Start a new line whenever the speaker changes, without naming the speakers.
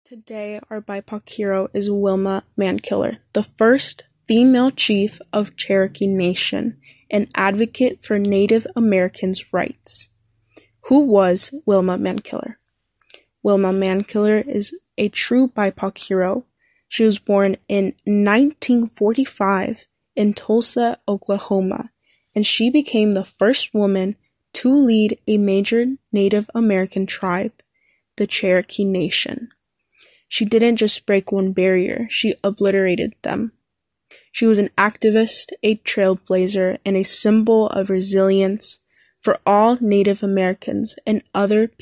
Today, our BIPOC hero is Wilma Mankiller, the first female chief of Cherokee Nation and advocate for Native Americans' rights. Who was Wilma Mankiller? Wilma Mankiller is a true BIPOC hero. She was born in 1945 in Tulsa, Oklahoma, and she became the first woman to lead a major Native American tribe, the Cherokee Nation. She didn't just break one barrier, she obliterated them. She was an activist, a trailblazer, and a symbol of resilience for all Native Americans and other